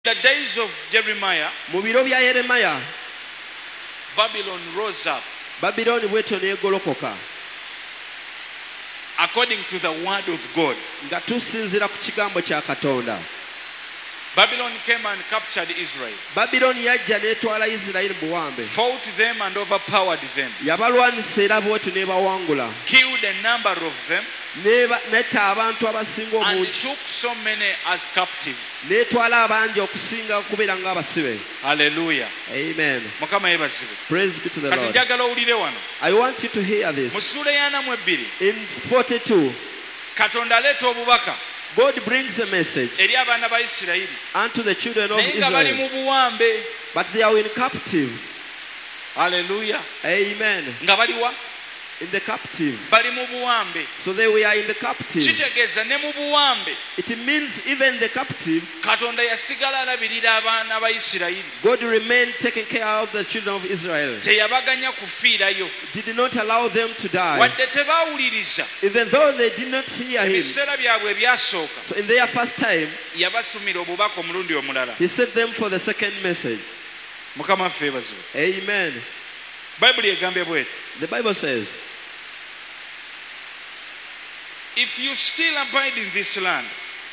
The days of Jeremiah, mu biro bya Yeremiya, Babylon rose up Babiloni bwetyo n'egolokoka according to the word of God. nga tusinzira ku kigambo kya Katonda. Babylon came and captured Israel, Babiloni yajja n'etwala Isirayiri buwambe, fought them and overpowered them, yabalwanisa era bwetyo n'ebawangula, killed a number of them, netta abantu abasinga and obungi, took so many as captives. n'etwala abangi okusinga okubeera ng'abasibe. Hallelujah. Amen. Mukama yebazibwe. Praise be to the Kati Lord. njagala owulire wano. I want you to hear Mu this. ssuula ya 42, In 42, Katonda aleeta obubaka God brings a message eri abaana ba Isirayiri, unto the children of naye nga bali Israel, mu buwambe. but they are in captive. Hallelujah. Amen. Nga bali wa? In the captive. Bali mu buwambe. So they were in the captive. Kitegeeza ne mu buwambe It means even the captive, Katonda yasigala alabirira abaana ba Isirayiri, God remained taking care of the children of Israel. teyabaganya kufiirayo Did not allow them to die. wadde tebaawuliriza Even though they did not hear him. ebiseera byabwe ebyasooka, So in their first time, yabatumira obubaka omulundi omulala. he sent them for the second message. Mukama waffe yeebazibwe. Amen. Bayibuli egambye bweti, The Bible says, if you still abide in this land,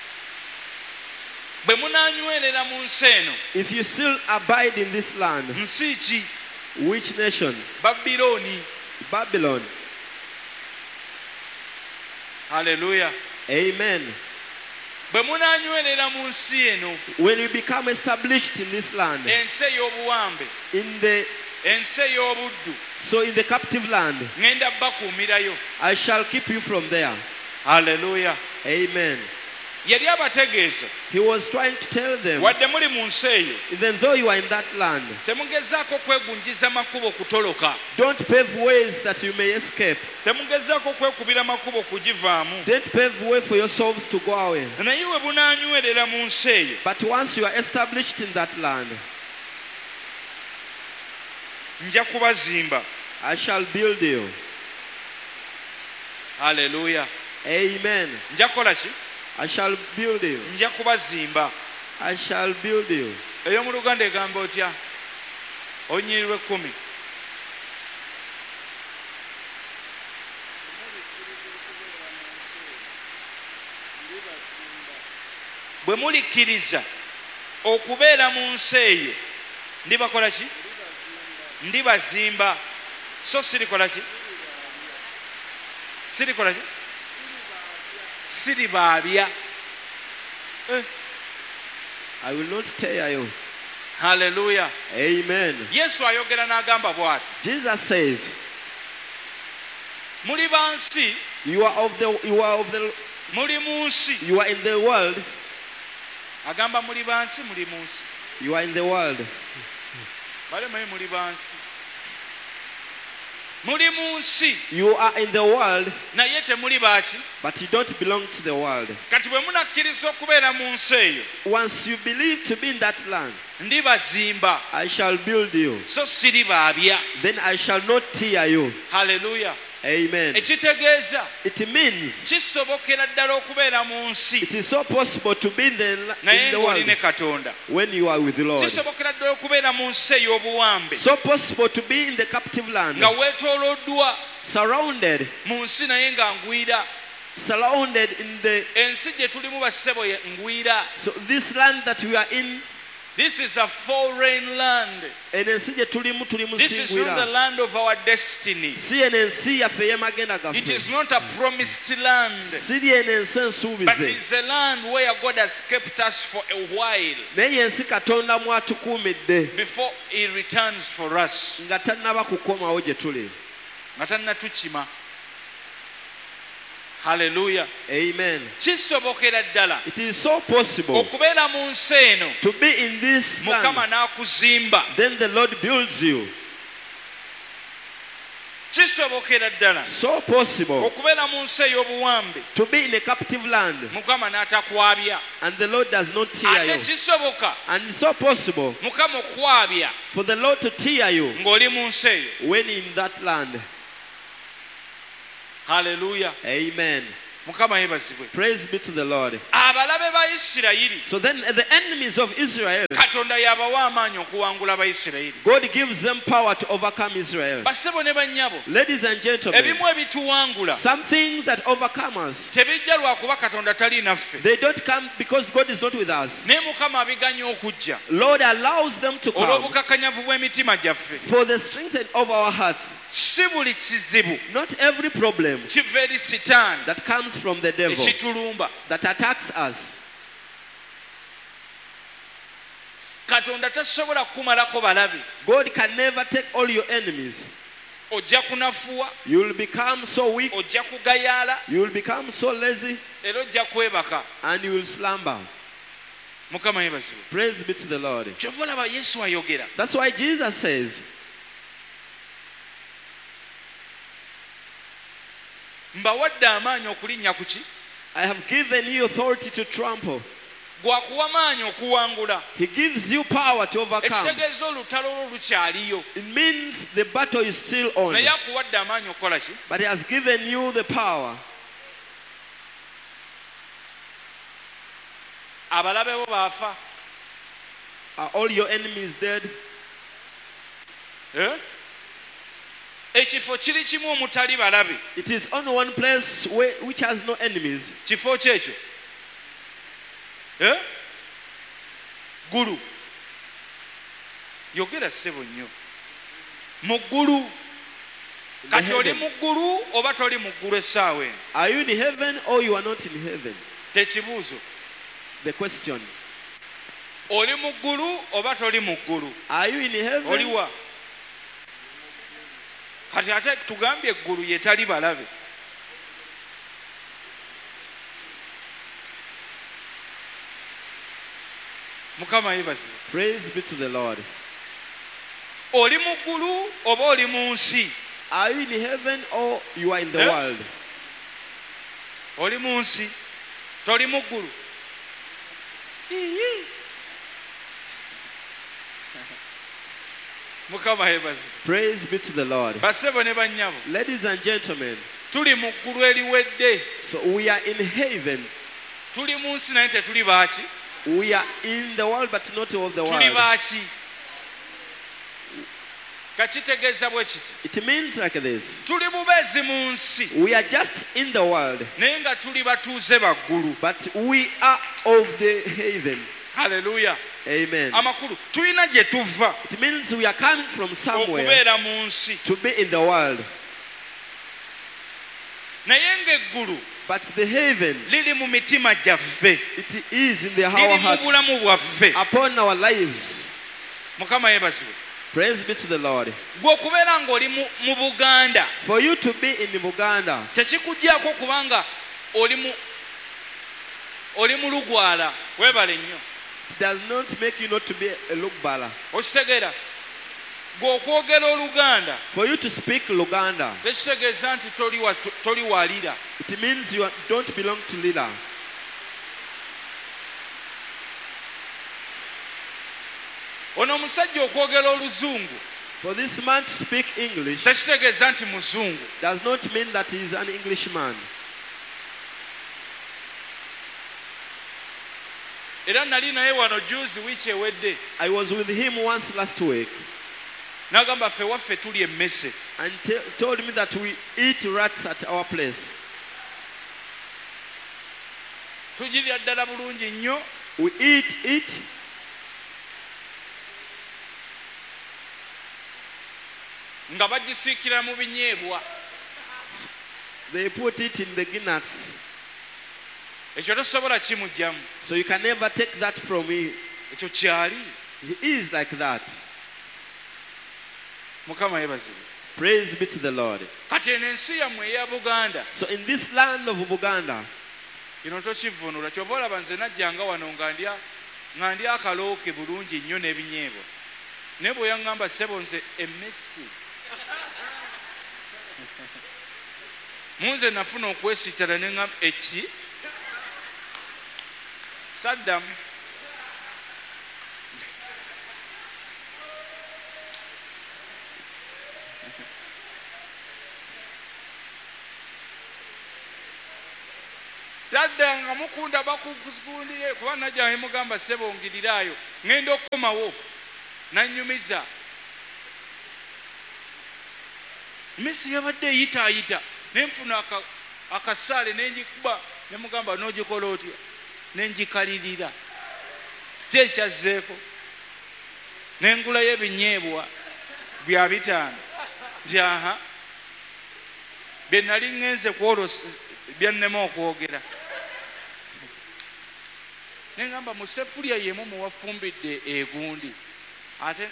bwe munaanywerera mu nsi eno, if you still abide in this land, nsi ki? which nation? Babilooni. Babylon. Haleluya. Amen. Bwe munaanywerera mu nsi eno, When you become established in this land, ensi ey'obuwambe, ensi ey'obuddu, so in the captive land, ŋŋenda bakuumirayo. I shall keep you from there. Haleluya. Amen. Yali abategeeza, He was trying to tell them, wadde muli mu nsi eyo, even though you are in that land, temugezaako kwegunjiza makubo kutoloka, don't pave ways that you may escape. temugezaako kwekubira makubo kugivaamu. Don't pave way for yourselves to go away. Naye we bunaanywerera mu nsi eyo, But once you are established in that land, nja kubazimba. I shall build you. Haleluya. Amen. Nja kukola ki? I shall build you. Nja kubazimba. I shall build you. Ey'omu Luganda egamba otya? Onnyirirwa 10. Bwe mulikkiriza okubeera mu nsi eyo, ndibakola ki? Ndibazimba. So sirikola ki? Sirikola ki? Siribaabya. I will not tear you. Haleluya. Amen. Yesu ayogera n'agamba bw'ati, Jesus says, muli ba nsi, you are of the muli mu nsi. you are in the world. Agamba muli ba nsi, muli mu nsi. You are in the world. Balemayo muli ba nsi. Muli mu nsi, You are in the world, naye temuli baaki. but you don't belong to the world. Kati bwe munakkiriza okubeera mu nsi eyo, Once you believe to be in that land, ndibazimba, I shall build you. so siribaabya. Then I shall not tear you. Haleluya. Amen. Ekitegeeza It means kisobokera ddala okubeera mu nsi it is so possible to be in naye the ng'oli world ne Katonda. when you are with the Lord. Kisobokera ddala okubeera mu nsi ey'obuwambe So possible to be in the captive land, nga weetooloddwa surrounded mu nsi naye nga ngwira. in the Ensi gye tulimu bassebo ye ngwira. so this land that we are in, This is a foreign land. and ensi gye tulimu This is not the singwira. land of our destiny. Si eno ensi yaffe ey'amagenda It gaffe. is not a promised land, Siri eno ensi but ensuubize. it's a land where God has kept us for a while Naye ensi Katonda mwatukuumidde before He returns for us. nga tannaba kukomawo gye tuli. Nga tannatukima. Hallelujah. Amen. Kisobokera ddala It is so possible okubeera mu nsi eno, to be in this Mukama land. n'akuzimba. Then the Lord builds you. Kisobokera ddala So possible okubeera mu nsi ey'obuwambe, to be in a captive land, Mukama n'atakwabya. and the Lord does not tear Ate you. kisoboka And it's so possible Mukama okwabya for the Lord to tear you ng'oli mu nsi eyo. when in that land. Haleluya. Amen. Mukama yebazibwe. Praise be to the Lord. Abalabe ba Isirayiri, So then the enemies of Israel, Katonda yabawa amaanyi okuwangula Abayisirayiri. God gives them power to overcome Israel. Bassebo ne bannyabo, Ladies and gentlemen, ebimu ebituwangula some things that overcome us, tebijja lwakuba Katonda tali naffe, they don't come because God is not with us. naye Mukama abiganya okujja Lord allows them to come olw'obukakkanyavu bw'emitima gyaffe. for the strength of our hearts. Si buli kizibu Not every problem kiva eri Sitaani that comes from the devil ekitulumba. that attacks us. Katonda tasobola kukumalako balabe. God can never take all your enemies. Ojja kunafuwa, You will become so weak, ojja kugayaala, you will become so lazy, era ojja kwebaka. and you will slumber. Mukama yebazibwe. Praise be to the Lord. Kyova olaba Yesu ayogera. That's why Jesus says, Mbawadde amaanyi okulinnya ku ki? I have given you authority to trample. Gwakuwa maanyi okuwangula. He gives you power to overcome. Ekitegeeza olutalo olwo lukyaliyo. It means the battle is still on. Naye akuwadde amaanyi okukola ki? But he has given you the power. Abalabe bo baafa. Are all your enemies dead? Ekifo kiri kimu omutali balabe. It is only one place which has no enemies. Kifo kyekyo. Ggulu. Yogera ssebo nnyo. Mu ggulu. Kati oli mu ggulu oba toli mu ggulu essaawa eno? Are you in heaven or you are not in heaven? Tekibuuzo. The question. Oli mu ggulu oba toli mu ggulu? Are you in heaven? Oli wa? Kati ate tugambye eggulu yetali balabe. Mukama yebazibwe. Praise be to the Lord. Oli mu ggulu oba oli mu nsi? Are you in heaven or you are in the world? Oli mu nsi, toli mu ggulu. Mukama yebazibwe. Praise be to the Lord. Bassebo ne bannyabo, Ladies and gentlemen, tuli mu ggulu eriwedde. so we are in heaven. Tuli mu nsi naye tetuli baaki? We are in the world but not of the Tuli world. baaki? Kakitegeeza bwe kiti. It means like this. Tuli bubeezi mu nsi We are just in the world, naye nga tuli batuuze baggulu. but we are of the heaven. Haleluya. Amen. Amakulu tulina gye tuva It means we are coming from somewhere okubeera mu nsi, to be in the world. naye ng'eggulu But the heaven, liri mu mitima gyaffe, it is in our liri mu hearts, bulamu bwaffe. upon our lives. Mukama yeebazibwe. Praise be to the Lord. Gwe okubeera ng'oli mu Buganda For you to be in Buganda, tekikuggyako kubanga oli mu Lugwala. Weebale nnyo. it does not make you not to be a Lugbala. Okitegeera? Gwe okwogera Oluganda For you to speak Luganda, tekitegeeza nti toli walira. it means you don't belong to Lila. Ono omusajja okwogera Oluzungu For this man to speak English tekitegeeza nti Muzungu. does not mean that he is an Englishman. Era nali naye wano juzi wiiki ewedde I was with him once last week n'agamba ffe waffe tuli emmese. and told me that we eat rats at our place. Tugirya ddala bulungi nnyo. We eat it, Nga bagisiikira mu binyeebwa. they put it in the guinness. Ekyo tosobola kimuggyamu. So you can never take that from me. Ekyo kyali. He is like that. Mukama yeebazibwe. Praise be to the Lord. Kati eno ensi yammwe eya Buganda So in this land of Buganda, kino tokivvuunula. Kyova olaba nze najjanga wano nga ndya akalooke bulungi nnyo n'ebinyeebwa. Naye bwe yaŋŋamba ssebo nze emmesi. Munze nafuna okwesittala ne ŋŋamba eki? Saddamu. taddanga mukunda bakukusikundiye kuba najja mugamba ssebo ngirirayo ngenda okukomawo nanyumiza Messi yabadde eyitaayita nenfuna akasaale nenjikuba nemugamba nogikola otya nenjikalirira kyekyazeeko nengulayo ebinyeebwa bya 5 nti aha bye nali ngenze kwolosa byannema okwogera nengamba mu sefulya yemu muwafumbidde egundi ate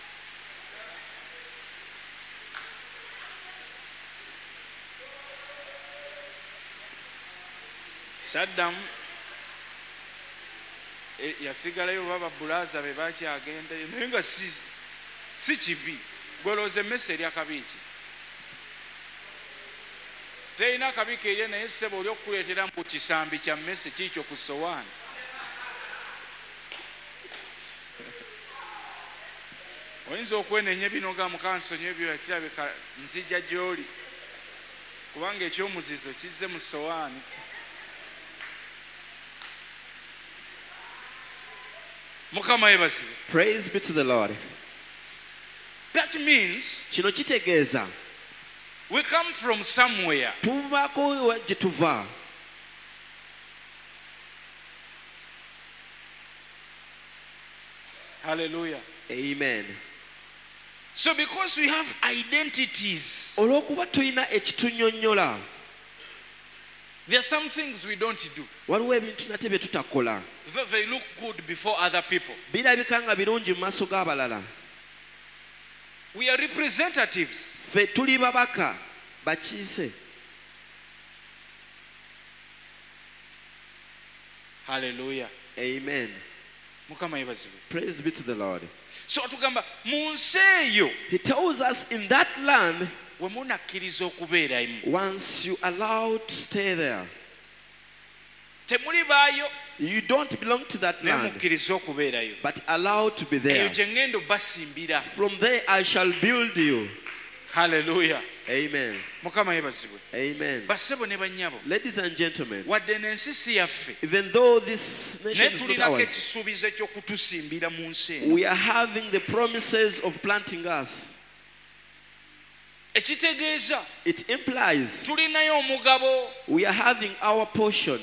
Saddam yasigalayo baba bulaza be bakyagenda naye nga si kibi golooze Messi erya kabiiki terina kabiiki erye naye ssebo oli okukuleetera mu kisambi kya Messi kiikyo ku sowaani oyinza okwenenya ebinoga mukansonyi ebyo kirabika nzija gy'oli kubanga ekyomuzizo kizze mu sowaani Mukama yebazibwe. Praise be to the Lord. That means Kino kitegeeza we come from somewhere. Tuvako gye tuva. Hallelujah. Amen. So because we have identities, Olw'okuba tulina ekitunyonnyola, there are some things we don't do. waliwo ebintu nate bye tutakola. So they look good before other people. Birabika nga birungi mu maaso g'abalala. We are representatives. Ffe tuli babaka bakiise. Hallelujah. Amen. Mukama yebazibwe. Praise be to the Lord. So tugamba mu nsi eyo He tells us in that land, we munakkiriza okubeeramu once you allow to stay there, temuli baayo you don't belong to that naye land, mukkiriza okubeerayo but allowed to be eyo there. gye ŋŋenda basimbira. From there I shall build you. Hallelujah. Amen. Mukama yebazibwe. Amen. Bassebo ne bannyabo Ladies and gentlemen, wadde n'ensi si yaffe even though this naye nation is not tulinako ours, ekisuubizo eky'okutusimbira mu nsi eno we are having the promises of planting us. ekitegeeza It implies tulinayo omugabo. we are having our portion.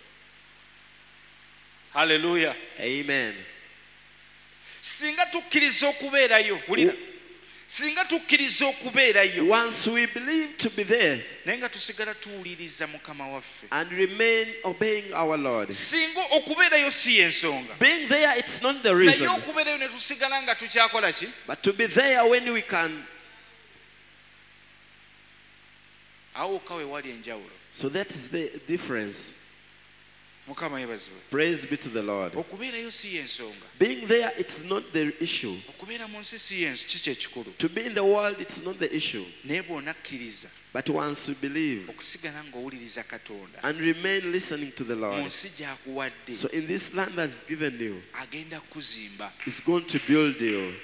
Hallelujah. Amen. Singa tukkiriza okubeerayo wulira singa tukkiriza okubeerayo Once we believe to be there naye nga tusigala tuwuliriza mukama waffe, and remain obeying our Lord, singa okubeerayo si y'ensonga being there, it's not the naye reason, okubeerayo ne tusigala nga tukyakola ki but to be there when we can. awo wokka we wali enjawulo. So that is the difference. Mukama yebazibwe. Praise be to the Lord. Okubeerayo si y'ensonga, Being there, it's not the issue. okubeera mu nsi si kiki ekikulu, To be in the world, it's not the issue. naye bw'onakkiriza But once you believe okusigala ng'owuliriza Katonda and remain listening to the mu Lord, nsi gy'akuwadde so in this land that's given you, agenda kuzimba. it's going to build you.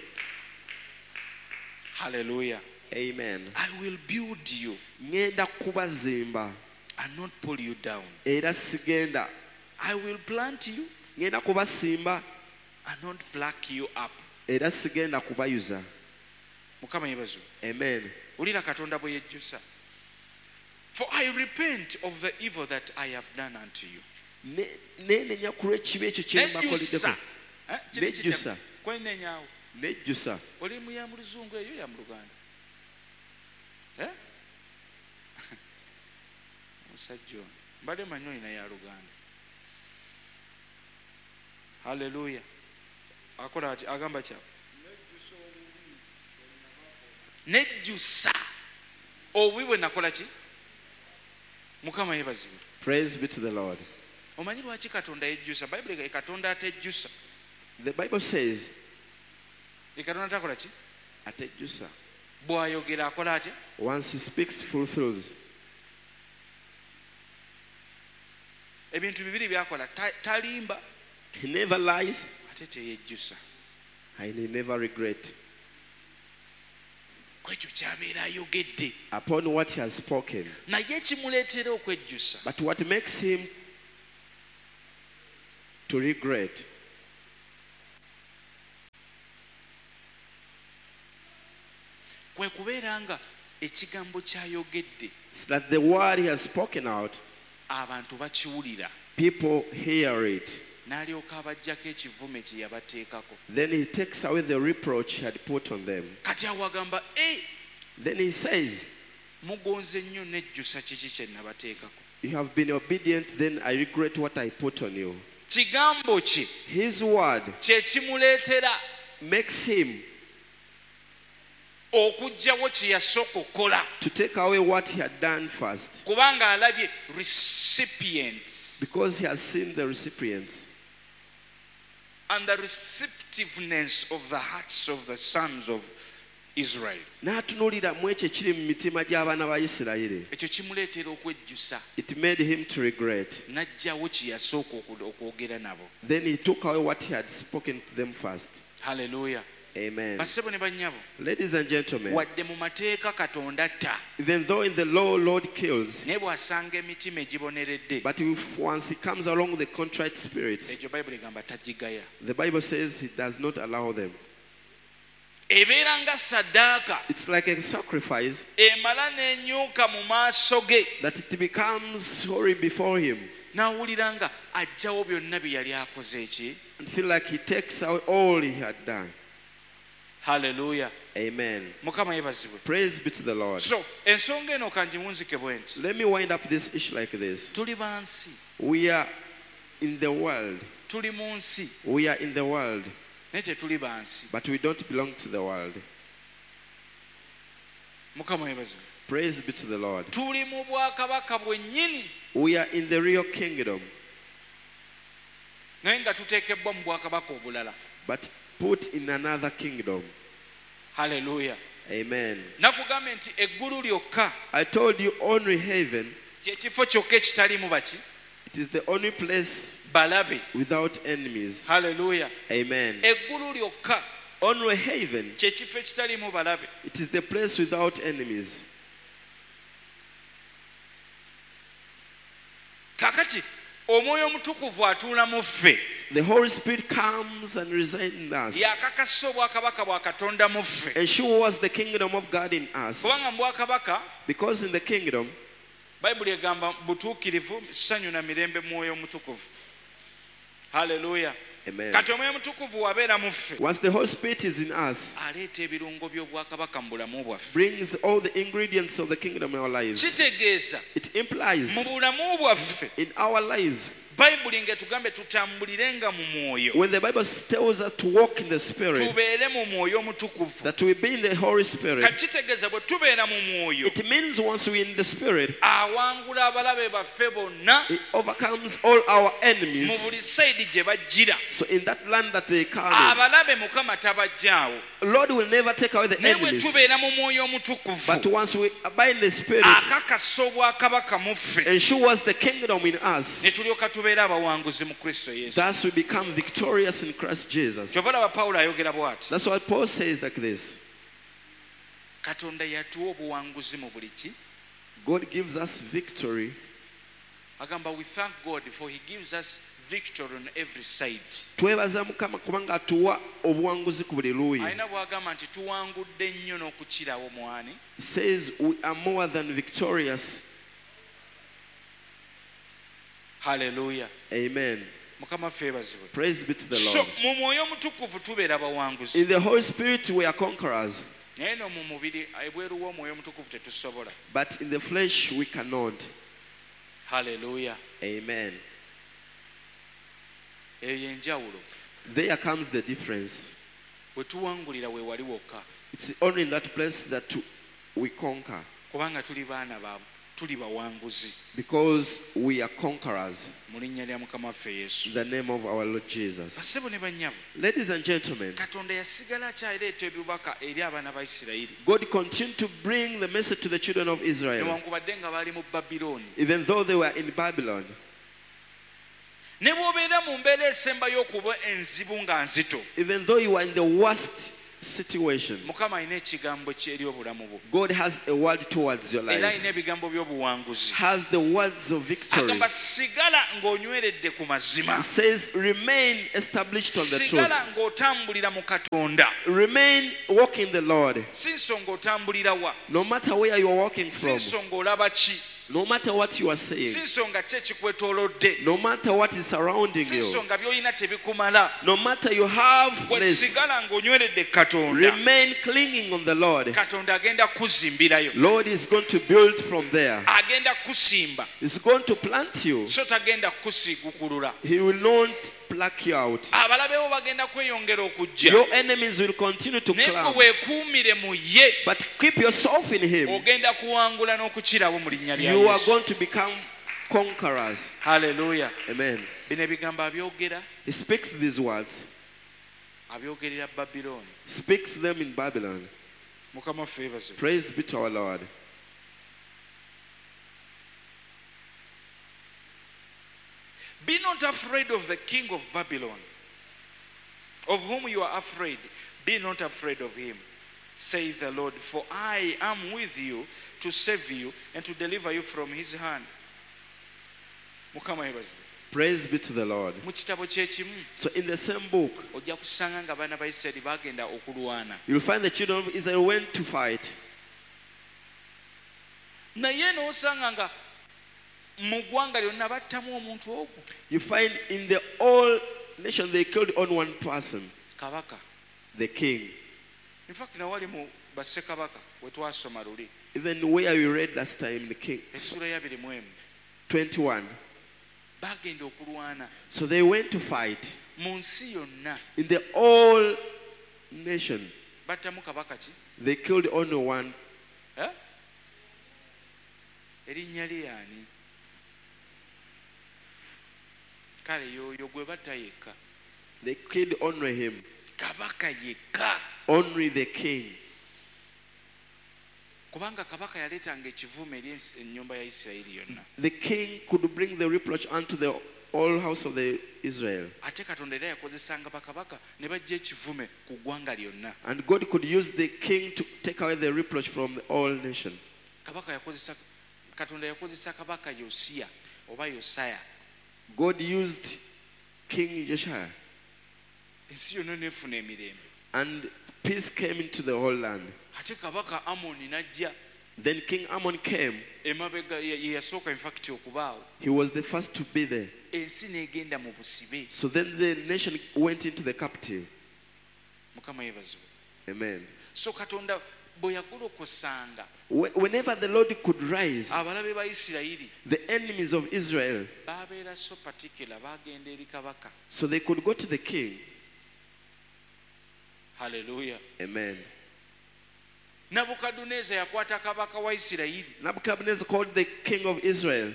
Hallelujah. Amen. I will build you Ngenda kubazimba and not pull you down. era sigenda. I will plant you Ngenda kubasimba and not pluck you up. era sigenda kubayuza. Mukama yebazibwe. Amen. Ulira Katonda bwe yejjusa. For I repent of the evil that I have done unto you. Nenenya ku lw'ekibi ekyo kye Nejjusa. mbakoleddeko. Nejjusa. Kwenenyaawo. Nejjusa. Oli mu ya mu Luzungu eyo ya mu Luganda. Musajja ono mbadde manyi olina ya Luganda. Hallelujah. Akola ati agamba kya nejjusa obubi bwe nakola ki. Mukama yebazibwe. Praise be to the Lord. Omanyi lwaki Katonda yejjusa? Bayibuli Katonda atejjusa. The Bible says, Katonda takola ki? atejjusa. Bw'ayogera akola ate? Once he speaks, fulfills. Ebintu bibiri byakola, talimba He never lies ate teyejjusa. and he never regrets. Kwekyo kyabeera ayogedde. Upon what he has spoken. Naye ekimuleetera okwejjusa But what makes him to regret. kwe kubeera nga ekigambo kyayogedde It's that the word he has spoken out, abantu bakiwulira people hear it. n'alyoka abajjako ekivume kye yabateekako. Then he takes away the reproach he had put on them. Kati awo agamba Then he says, mugonze nnyo nejjusa kiki kye nabateekako. you have been obedient, then I regret what I put on you. Kigambo kye His word kye kimuleetera makes him okuggyawo kye yasooka okukola, to take away what he had done first, kubanga alabye recipients because he has seen the recipients and the receptiveness of the hearts of the sons of Israel. n'atunuulira mu ekyo ekiri mu mitima gy'abaana ba Isirayiri. Ekyo kimuleetera okwejjusa, It made him to regret. n'aggyawo kye yasooka okwogera nabo. Then he took away what he had spoken to them first. Hallelujah. Amen. Bassebo ne bannyabo, Ladies and gentlemen, wadde mu mateeka Katonda atta, even though in the law Lord kills, naye bw'asanga emitima egiboneredde, but if once he comes along the contrite spirits, egyo Bayibuli egamba tagigaya. the Bible says he does not allow them. Ebeera nga ssaddaaka It's like a sacrifice emala n'enyuka mu maaso ge, that it becomes sorry before him n'awulira nga aggyawo byonna bye yali akoze eki. and feel like he takes out all he had done. Hallelujah. Amen. Mukama yebazibwe. Praise be to the Lord. So ensonga eno kangimunzike bwe nti, Let me wind up this issue like this. tuli ba nsi, We are in the world. tuli mu nsi We are in the world, naye tetuli ba nsi. but we don't belong to the world. Mukama yebazibwe. Praise be to the Lord. Tuli mu bwakabaka bwennyini We are in the real kingdom, naye nga tuteekebbwa mu bwakabaka obulala. but put in another kingdom. Hallelujah. Amen. Nakugambe nti eggulu lyokka I told you only heaven, kye kifo kyokka ekitalimu baki it is the only place balabe. without enemies. Hallelujah. Amen. Eggulu lyokka Only heaven, kye kifo ekitalimu balabe. it is the place without enemies. Kakati omwoyo omutukuvu atuula mu ffe, The Holy Spirit comes and resides in us, yakakasa obwakabaka bwa Katonda mu ffe, ensures the kingdom of God in us. kubanga mu bwakabaka Because in the kingdom, Bayibuli egamba butuukirivu, ssanyu na mirembe mwoyo omutukuvu. Hallelujah. amen. Kati omwoyo omutukuvu wabeera mu ffe, Once the Holy Spirit is in us, aleeta ebirungo by'obwakabaka mu bulamu bwaffe. brings all the ingredients of the kingdom in our lives. Kitegeeza It implies mu bulamu bwaffe in our lives, Bayibuli ng'etugambe tutambulirenga mu mwoyo, when the Bible tells us to walk in the Spirit, tubeere mu mwoyo omutukuvu. that we be in the Holy Spirit, Kati kitegeeza bwe tubeera mu mwoyo, it means once we're in the Spirit, awangula abalabe baffe bonna it overcomes all our mu enemies. buli sayidi gye bajjira. So in that land that they come Abalabe Mukama tabajjaawo, in, Lord will never take away the naye bwe enemies. tubeera mu mwoyo But omutukuvu, once we abide in the Spirit, akakasa obwakabaka mu ffe, ensures the kingdom in us. ne tulyoka tubeera abawanguzi mu Kristo Yesu. Thus we become victorious in Christ Jesus. Kyova laba Pawulo ayogera bw'ati, That's what Paul says like this. Katonda yatuwa obuwanguzi mu buli ki. God gives us victory. Agamba we thank God for he gives us victory on every side. Twebaza Mukama kubanga atuwa obuwanguzi ku buli luuyi. Alina bw'agamba nti tuwangudde nnyo n'okukirawo mwani. He says we are more than victorious. Hallelujah. Amen. Mukama ffe ebazibwe. Praise be to the So Lord. mu mwoyo omutukuvu tubeera abawanguzi. In the Holy Spirit we are conquerors, Naye no mu mubiri ebweru w'omwoyo omutukuvu tetusobola. but in the flesh we cannot. Hallelujah. Amen. Eyo y'enjawulo. There comes the difference. Bwe tuwangulira we wali wokka, It's only in that place that we conquer, kubanga tuli baana ba tuli bawanguzi because we are conquerors. mu linnya lya Mukama waffe Yesu. In the name of our Lord Jesus. Bassebo ne bannyabo, Ladies and gentlemen, Katonda yasigala akyaleeta ebibaka eri abaana ba Isirayiri, God continued to bring the message to the children of Israel, newankubadde nga bali mu Babilooni. even though they were in Babylon. Ne bw'obeera mu mbeera esembayo okuba enzibu nga nzito, Even though you are in the worst situation, Mukama alina ekigambo kyeri obulamu bwo. God has a word towards your Era life. alina ebigambo by'obuwanguzi. Has the words of victory. Agamba sigala ng'onyweredde ku mazima. It says, remain established on the truth. Sigala ng'otambulira mu Katonda. Remain walking the Lord. Si nsonga otambulira wa. No matter where you are walking Si from, nsonga olaba ki. no matter what you are saying, Si nsonga ki ekikwetoolodde. no matter what is surrounding Si you, nsonga by'olina tebikumala. no matter you have Bwe less, sigala ng'onyweredde Katonda. remain clinging on the Lord. Katonda agenda kuzimbirayo. Lord is going to build from there. Agenda kusimba. He's going to plant you. So tagenda kusigukulula. He will not pluck you out. Abalabe bo bagenda kweyongera okujja. Your enemies will continue to Naye climb. gwe weekuumire mu ye. But keep yourself in Him. Ogenda kuwangula n'okukirabo mu linnya lya You are Yesu. going to become conquerors. Haleluya. Amen. Bino ebigambo abyogera, He speaks these words. abyogerera Babilooni. Speaks them in Babylon. Mukama waffe yeebazibwe. Praise be to our Lord. Be not afraid of the king of Babylon, of whom you are afraid. Be not afraid of him, says the Lord, for I am with you to save you and to deliver you from his hand. Mukama yeebazibwe. Praise be to the Lord. Mu kitabo kyekimu So in the same book, ojja kusanga nga abaana ba Isirayiri bagenda okulwana. you'll find the children of Israel went to fight. Naye n'osanga nga mu ggwanga lyonna battamu omuntu ogwo. You find in the whole nation they killed on one person, Kabaka. the king. In fact nawali mu bassekabaka we twasoma luli. Even where we read last time, the king, Essula ya 21. 21. Bagenda okulwana So they went to fight. mu nsi yonna. In the whole nation, Battamu kabaka ki? they killed only one. Erinnya lye ani? Kale y'oyo gwe batta yekka. They killed only him, Kabaka yekka. only the king. Kubanga kabaka yaleetanga ekivume eri ennyumba ya Isirayiri yonna. The king could bring the reproach unto the whole house of the Israel. Ate Katonda era yakozesanga bakabaka ne bajja ekivume ku ggwanga lyonna. And God could use the king to take away the reproach from the whole nation. Katonda yakozesa kabaka Yosiya oba Yosaya. God used King Josiah, Ensi yonna n'efuna emirembe. and peace came into the whole land. Ate kabaka Amoni n'ajja. Then King Ammon came. Emabega ye yasooka in fact okubaawo. He was the first to be there. Ensi n'egenda mu busibe. So then the nation went into the captive. Mukama yeebazibwe. Amen. So Katonda bwe yagolokosanga Whenever the Lord could rise, abalabe ba Isirayiri the enemies of Israel, babeera so particular bagenda eri kabaka. so they could go to the king. Haleluya. Amen. Nabukaduneza yakwata kabaka wa Isirayiri. Nebuchadnezzar called the king of Israel,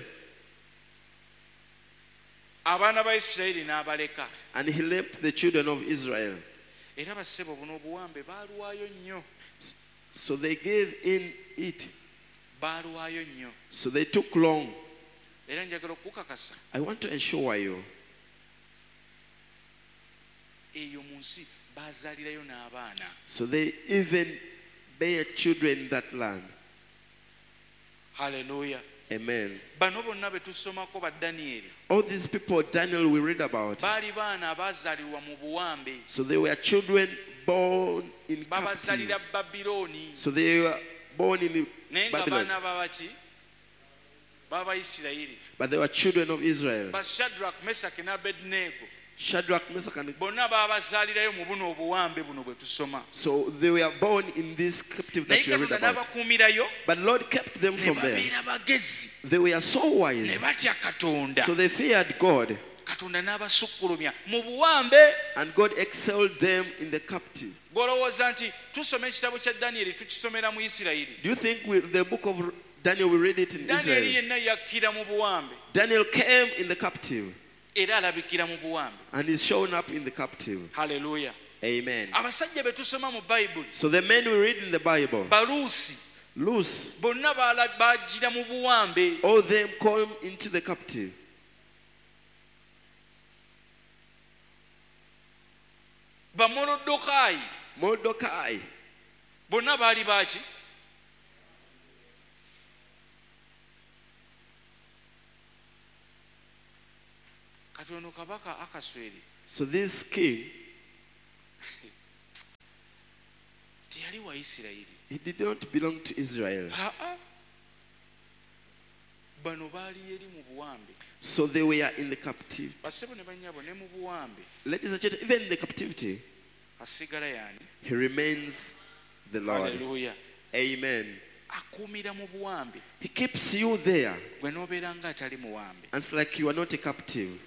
Abaana ba Isirayiri n'abaleka. and he left the children of Israel. Era bassebo buno obuwambe baaluwaayo nnyo. So they gave in it. Baaluwaayo nnyo. So they took long. Era njagala okukakasa I want to assure you, eyo mu nsi baazaalirayo n'abaana. so they even bear children in that land. Haleluya. Amen. Bano bonna be tusomako ba Danyeri All these people Daniel we read about, baali baana abaazaalirwa mu buwambe. so they were children born in captivity. Babazaalira Babilooni. So they were born in Naye nga Babylon, baana babaki baba Isirayiri. but they were children of Israel. Ba Shadrach, Meshach ne Abednego Shadrach, Meshach, and bonna baabazaalirayo mu buno obuwambe buno bwe tusoma. so they were born in this captive Naye that you read Katonda about. n'abakuumirayo But Lord kept them ne from there. babeera bagezi They were so ne wise, batya Katonda. so they feared God, Katonda n'abasukkulumya mu buwambe. and God excelled them in the captive. Gw'olowooza nti tusoma ekitabo kya Danyeri tukisomera mu Isirayiri. Do you think the book of Daniel, we read it in Danyeri Israel? yenna yakkira mu buwambe Daniel came in the captive, era alabikira mu buwambe. and is shown up in the captive. Haleluya. Amen. Abasajja be tusoma mu Bayibuli So the men we read in the Bible, baluusi loose, bonna bagira mu buwambe. all them come into the captive. Bamolodokaayi Mordecai. bonna baali baaki? kati ono kabaka Akasweri So this king, teyali wa Isirayiri. he did not belong to Israel. Bano baali eri mu buwambe. So they were in the captivity. Bassebo ne bannyabo ne mu buwambe. Ladies and gentlemen, even in the captivity, Asigala yani. he remains the Lord. Hallelujah. Amen. Akuumira mu buwambe. He keeps you there. Gwe n'obeera nga atali muwambe. And it's like you are not a captive.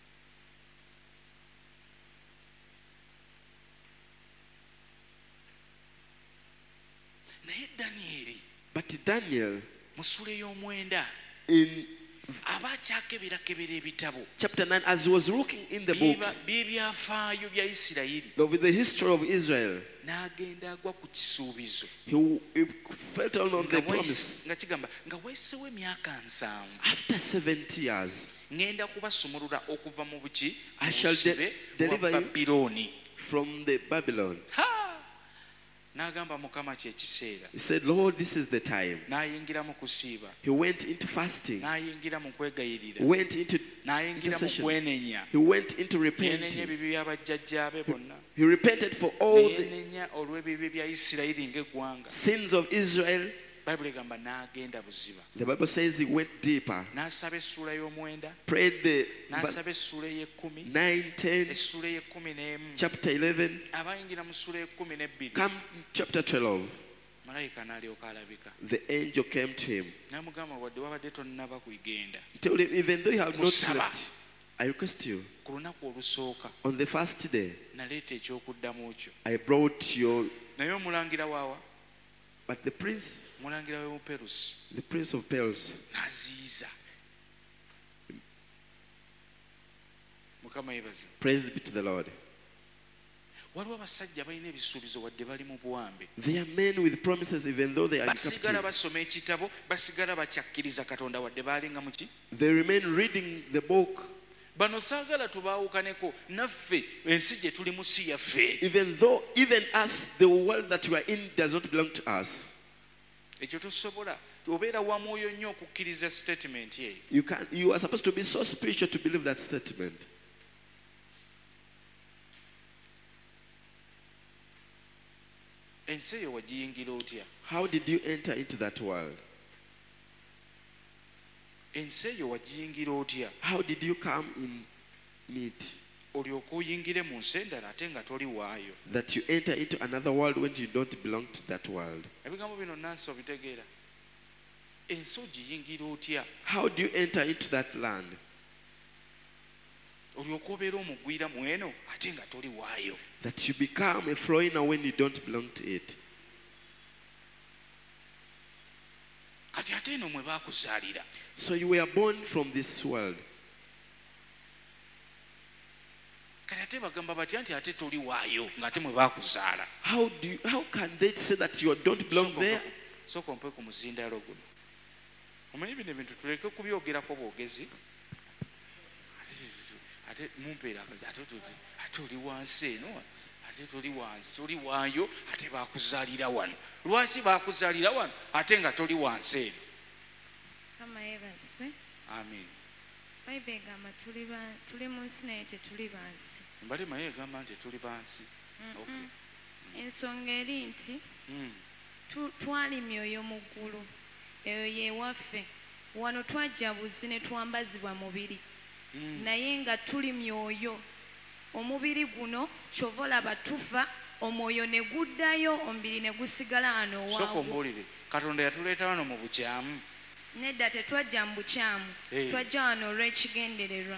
Naye Danyeri But Daniel, mu ssula ey'omwenda in aba akyakeberakebera ebitabo chapter 9, as he was looking in the book by'ebyafaayo bya Isirayiri, of the history of Israel, n'agenda agwa ku kisuubizo he felt all of the nga promise. nga kigamba nga weesewo emyaka 7 After 70 years, ŋŋenda kubasumulula okuva mu buki I shall busibe deliver bwa you Babilooni. from the Babylon. N'agamba Mukama kye kiseera. He said, Lord, this is the time. N'ayingira mu kusiiba, He went into fasting. n'ayingira mu kwegayirira, He went into n'ayingira mu intercession. kwenenya. He went into Yenenya repenting. ebibi bya bajjajjaabe bonna. He repented for all the Neyenenya olw'ebibi bya Isirayiri ng'eggwanga. sins of Israel. Bayibuli egamba n'agenda buziba. The Bible says he went deeper. N'asaba essuula y'omwenda, Prayed the n'asaba essuula ey'ekkumi, 9, 10, essuula ey'ekkumi n'emu. chapter 11, Abayingira mu ssuula y'ekkumi n'ebbiri, come chapter 12. malayika n'alyoka alabika. The angel came to him. N'amugamba wadde wabadde tonnaba kugenda. He told him, even though you have not Kusaba. left, I request you, Ku lunaku olusooka on the first day, naleeta ekyokuddamu kyo. I brought your, Naye omulangira waawa, but the prince omulangira w'Omuperusi of Perils, n'aziyiza. Mukama yeebazibwe. praise be to the Lord. Waliwo abasajja balina ebisuubizo wadde bali mu buwambe. They are men with promises even though they are in Basigala captivity. basoma ekitabo, basigala bakyakkiriza Katonda wadde baalinga muki. They remain reading the book Bano saagala tubaawukaneko, naffe ensi gye tulimu si yaffe. even us, the world that we are in does not belong to us. Ekyo tosobola. Obeera wa mwoyo nnyo okukkiriza statement eyo. You are supposed to be so spiritual to believe that statement. Ensi eyo wagiyingira otya? How did you enter into that world? Ensi eyo wagiyingira otya? How did you come in it? Olyoke oyingire mu nsi endala ate nga toli waayo. That you enter into another world when you don't belong to that world. Ebigambo bino nansi obitegeera. Ensi ogiyingira otya? How do you enter into that land? Olyoke obeera omugwira mu eno ate nga toli waayo. That you become a foreigner when you don't belong to it. Kati ate eno mwe baakuzaalira. So you were born from this world. Kati ate bagamba batya nti ate toli waayo ng'ate mwe baakuzaala. How can they say that you don't belong there? Sooka ompe ku muzindaalo guno. Omanyi bino ebintu tuleke kubyogerako bwogezi. Ate mumpeera akazi ate oli wansi eno ate toli wansi toli waayo ate baakuzaalira wano. Lwaki baakuzaalira wano ate nga toli wansi eno? Kama yeebazibwe. Amen. Bayibuli egamba tuli mu nsi naye tetuli bansi. Mbalima ye egamba nti tuli bansi. Okay. Ensonga eri nti twali myoyo mu ggulu, eyo y'ewaffe. Wano twajja buzzi ne twambazibwa mubiri, naye nga tuli myoyo. Omubiri guno kyova olaba tufa, omwoyo ne guddayo, omubiri ne gusigala wano owangu. Sooka ombuulire, Katonda yatuleeta wano mu bukyamu. Nedda tetwajja mu bukyamu, twajja wano olw'ekigendererwa.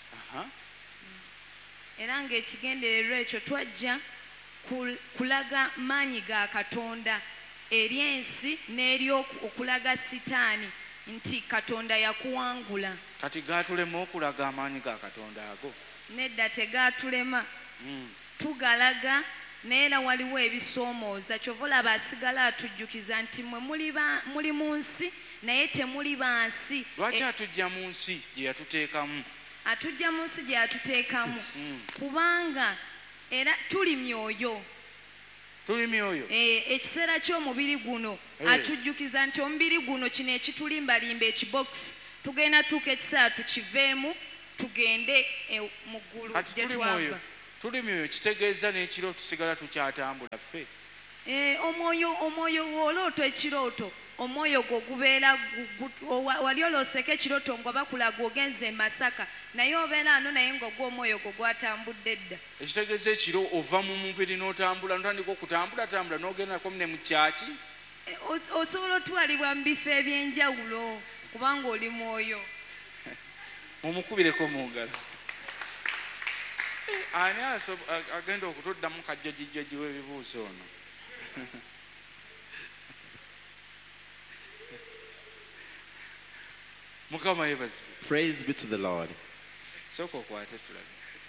Era ng'ekigendererwa ekyo twajja kulaga maanyi ga Katonda eri ensi n'eri okulaga Sitaani nti Katonda yakuwangula. Kati gaatulema okulaga amaanyi ga Katonda ago? Nedda tegaatulema. Tugalaga naye era waliwo ebisoomooza. Kyova olaba asigala atujjukiza nti mmwe muli mu nsi naye temuli bansi. Lwaki atujja mu nsi gye yatuteekamu? Atujja mu nsi gye yatuteekamu kubanga era tuli myoyo. tuli myoyo. Ekiseera ky'omubiri guno atujjukiza nti omubiri guno kino ekitulimbalimba ekibokisi tugenda tuuka ekiseera tukiveemu tugende mu ggulu gye twava. Tuli myoyo kitegeeza n'ekiro tusigala tukyatambula ffe. Omwoyo w'oloota ekirooto omwoyo gwo gubeera wali olooseko ekirooto ng'oba kulaga ogenze e Masaka naye obeera ano naye ng'ogwa omwoyo gwo gwatambudde dda. Ekitegeeza ekiro ova mu mubiri n'otambula n'otandika okutambulatambula n'ogendako ne mu kyaki. Osobola otwalibwa mu bifo eby'enjawulo kubanga oli mwoyo. Mumukubireko mu ngalo. Ani agenda okutuddamu kajjajijjaji w'ebibuuzo ono? Mukama yebazibwe. Praise be to the Lord. Sooka okwate tulabe.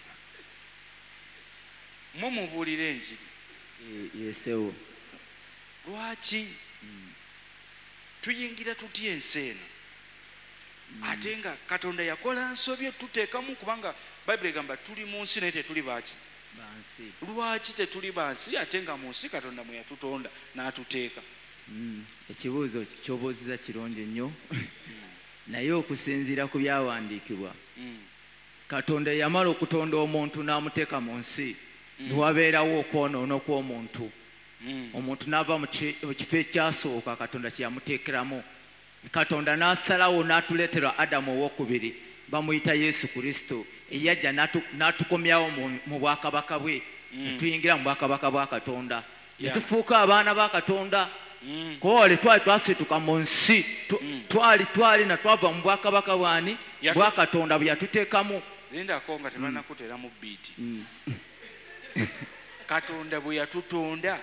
Mumubuulira enjiri. Yesewo. Lwaki tuyingira tutya ensi eno ate nga Katonda yakola nsobye tuteekamu kubanga Bayibuli egamba tuli mu nsi naye tetuli baaki Bansi. lwaki tetuli bansi ate nga mu nsi Katonda mwe yatutonda n'atuteeka. Ekibuuzo ky'obuuziza kirungi nnyo naye okusinziira ku byawandiikibwa Katonda yamala okutonda omuntu n'amuteeka mu nsi newabeerawo okwonoona kw'omuntu. Omuntu n'ava mu kifo ekyasooka Katonda kye yamuteekeramu. Katonda n'asalawo n'atuleetera Adamu owookubiri bamuyita Yesu Kristo eyajja n'atukomyawo mu bwakabaka bwe netuyingira mu bwakabaka bwa Katonda ne tufuuka abaana ba Katonda. Kole twali twasituka mu nsi twali na twava mu bwakabaka bwani bwa Katonda bwe yatuteekamu. Lindako nga tebannakuteramu biiti. Katonda bwe yatutonda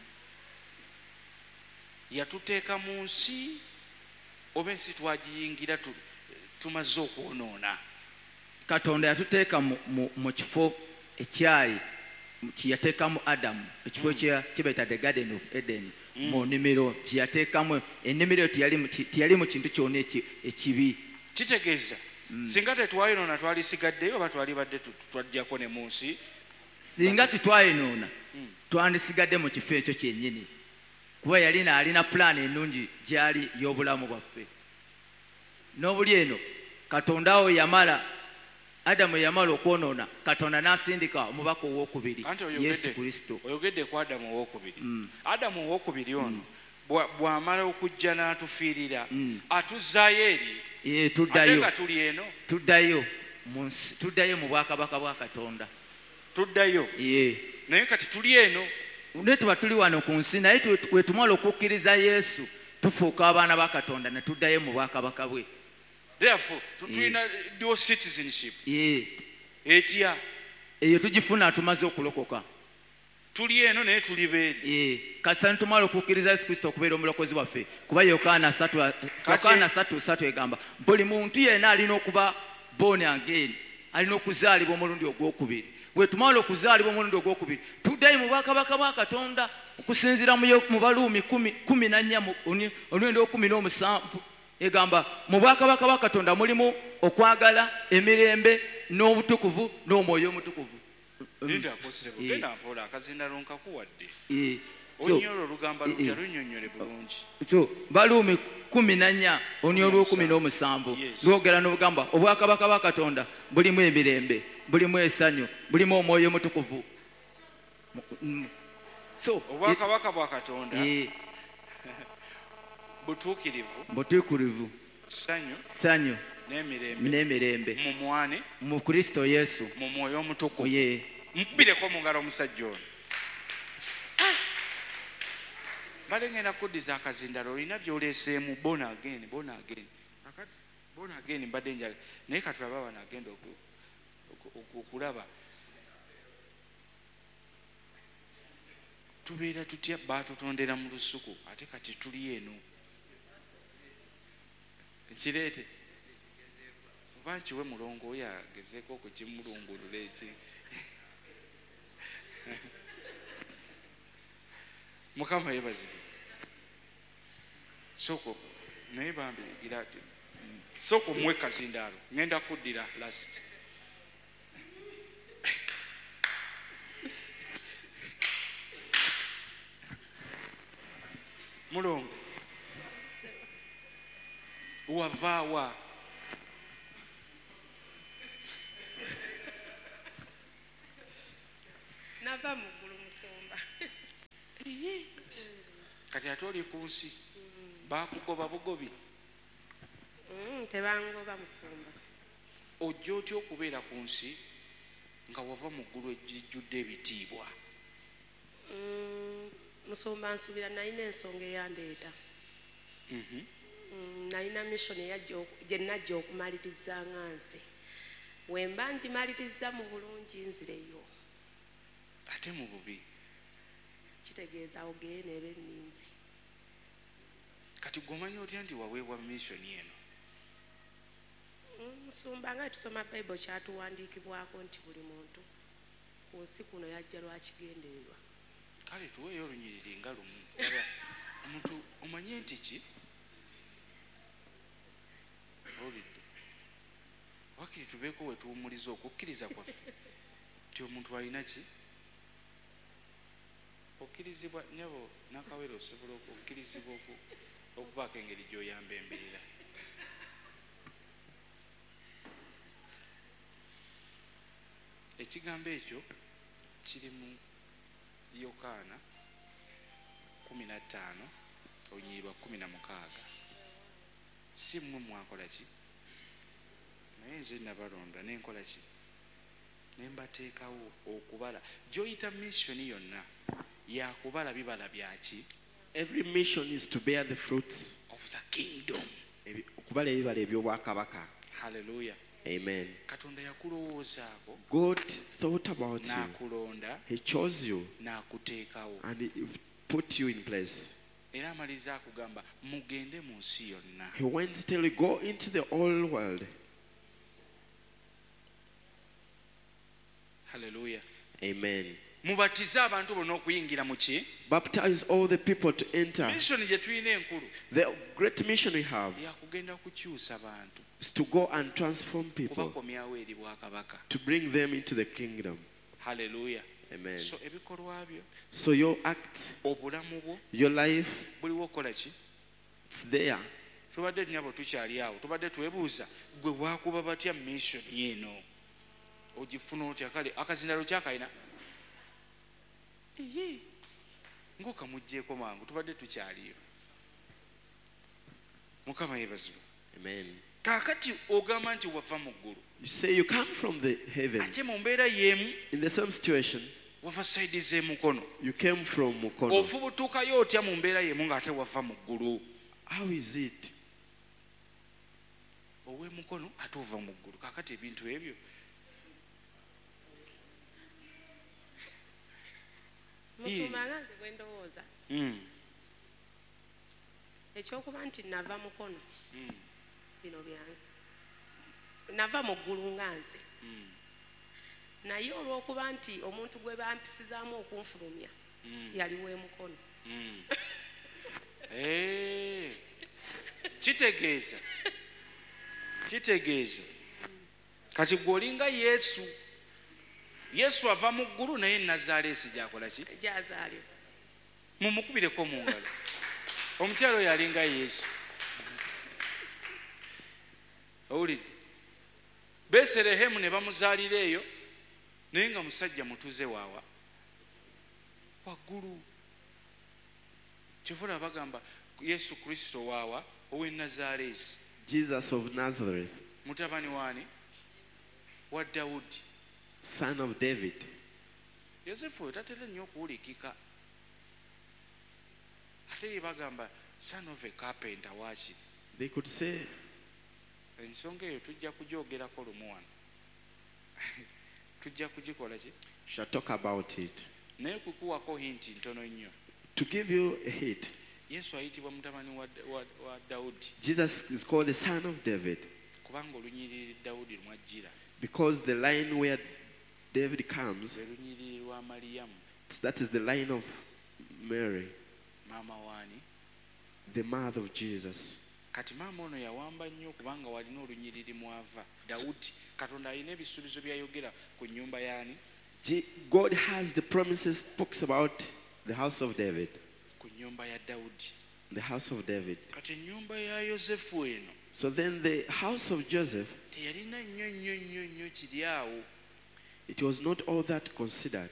yatuteeka mu nsi oba ensi twagiyingira tumaze okwonoona. Katonda yatuteeka mu kifo ekyayi kyeyateekamu Adamu ekifo kyebayita the Garden of Eden mu nnimiro kyeyateekamu. Ennimiro teyalimu kintu kyonna ekibi. Kitegeeza singa tetwayonoona twalisigaddeyo oba twali badde twajjako ne mu nsi. Singa tetwayonoona twandisigadde mu kifo ekyo kyennyini kuba alina pulaani ennungi gyali y'obulamu bwaffe. N'obuli eno Katonda awo Adamu yamala okwonoona Katonda n'asindika omubaka owookubiri Yesu Kristo. Oyogedde ku Adamu owookubiri. Adamu owookubiri ono bw'amala okujja n'atufiirira atuzzaayo eri ate nga tuli eno tuddayo mu bwakabaka bwa Katonda. Tuddayo naye kati tuli eno ne tuba tuli wano ku nsi naye we tumala okukkiriza Yesu tufuuka abaana ba Katonda ne tuddayo mu bwakabaka bwe. Therefore tulina dual citizenship. Etya eyo tugifuna tumaze okulokoka. Tuli eno naye tuli beeri. Kasita tumala okukkiriza Yesu Kristo okubeera omulokozi waffe kuba Yokaana 3:3 egamba buli muntu yenna alina okuba born again, alina okuzaalibwa omulundi ogwokubiri. Bwe tumala okuzaalibwa omulundi ogwokubiri tuddayo mu bwakabaka bwa Katonda okusinziira mu Baluumi 14 omulundi ogw'17 egamba mu bwakabaka bwa Katonda mulimu okwagala, emirembe n'obutukuvu n'omwoyo omutukuvu. Linda akosebo genda mpola akazindalo nkakuwadde. Onyolo olugamba lutya lunnyonnyole bulungi. Baluumi 14 olw'17 lwogera n'obugamba obwakabaka bwa Katonda bulimu emirembe, bulimu essanyu, bulimu omwoyo omutukuvu. Obwakabaka bwa Katonda butuukirivu, ssanyu n'emirembe mu Kristo Yesu mu mwoyo omutukuvu. Mukubireko mu ngalo omusajja ono. Bale ngenda kuddiza akazindalo olina byoleeseemu born again. Akati born again mbadde njagala naye katulaba wano agenda okulaba tubeera tutya baatutondera mu lusuku ate kati tuli eno. Kireete oba nkiwe mulongo oyo agezeeko okukimulungulula eki. Mukama yebazibwe. Soko naye bambigira ati soko mwe kazindaalo ngenda kuddira last. mulongo wavaawa nava mu ggulu musumba. kati ate oli ku nsi bakugoba bugobi Tebangoba musumba. ojja otya okubeera ku nsi nga wava mu ggulu ejjudde ebitiibwa? Musumba nsuubira nalina ensonga eyandeeta. Nalina mission gye najja okumaliriza nga nze. Wemba ngimaliriza mu bulungi nzireyo. ate mu bubi Kitegeeza ogeye neebe nninze. kati gwomanya otya nti waweebwa missioni eno? Musumba nga tusoma Bible kyatuwandiikibwako nti buli muntu ku nsi kuno yajja lwakigendererwa. kale tuweeyo olunyiriri nga lumu. Laba, omuntu omanye nti ki olidde wakiri tubeeko wetuwumuliza okukkiriza kwaffe nti omuntu alina ki okkirizibwa. nyabo nakawere osobola okukkirizibwa okubaako engeri gy'oyamba embeera. ekigambo ekyo kiri mu Yokaana 15 olunyiriri 16. si mmwe mwakola ki? naye nze nabalonda nenkola ki? nembateekawo okubala. gy'oyita missioni yonna yakubala bibala byaki? Every mission is to bear the fruits. of the kingdom. Okubala ebibala eby'obwakabaka. Hallelujah. Amen. katonda yakulowoozaako God thought about you. n'akulonda He chose you n'akuteekawo and He put you in place. era amaliza akugamba mugende mu nsi yonna. He went till you go into the whole world. Hallelujah. Amen. mubatize abantu bonna okuyingira mu ki? Baptize all the people to enter. missioni gye tulina enkulu The great mission we have yakugenda kukyusa bantu is to go and transform people, kubakomyawo eri bwakabaka. to bring them into the kingdom. Hallelujah. Amen. so ebikolwa byo So your act, obulamu bwo your life, buliwo okukola ki? it's there. tubadde tunyabo tukyali awo tubadde twebuuza gwe bwakuba batya missioni eno ogifuna otya? kale akazindalo kyakalina ng'okamugjeeko mangu tubadde tukyaliyo. mukama yeebazibwa. Amen. kaakati ogamba nti wava mu ggulu You say you come from the heaven. ate mu mbeera y'emu In the same situation, wava sayidi z'emukono. you came from Mukono. ofubutuukayo otya mu mbeera y'emu ng'ate wava mu ggulu? How is it? ow'emukono ate ova mu ggulu. kaakati ebintu ebyo Musumba nga nze bwe ndowooza ekyokuba nti nava mukono bino byanze nava mu ggulu nga nze naye olw'okuba nti omuntu gwe bampisizaamu okunfulumya yali w'emukono. kitegeeza kati gw'olinga yesu ava mu ggulu naye Nazaaleesi gyakola ki? Gyazaalibwa. mumukubireko mu ngalo. omukyalo oyo alinga yesu. owulidde? Beserehemu ne bamuzaalira eyo naye nga musajja mutuze waawa waggulu. kyovula bagamba Yesu Kristo waawa ow'e Nazaaleesi. Jesus of Nazareth, mutabani waani? wa Dawudi. son of David. Yosefu oyo tatera nnyo okuwulikika. ate ye bagamba son of a carpenter waakiri. They could say, ensonga eyo tujja kugyogerako lumu wano. tujja kugikola ki? shall talk about it. naye kukuwako hinti ntono nnyo. To give you a hint, Yesu ayitibwa mutabani wa Dawudi Jesus is called the son of David kubanga olunyiriri Dawudi mwajjira. because the line where David comes, lwe lunyiriri lwa Maliyamu that is the line of Mary, maama waani? the mother of Jesus. kati maama ono yawamba nnyo kubanga walina olunyiriri mwava Dawudi. Katonda alina ebisuubizo byayogera ku nnyumba yaani? God has the promises, talks about the house of David. ku nnyumba ya Dawudi. the house of David. kati ennyumba ya yosefu eno So then the house of Joseph, teyalina nnyo kiri awo. it was not all that considered.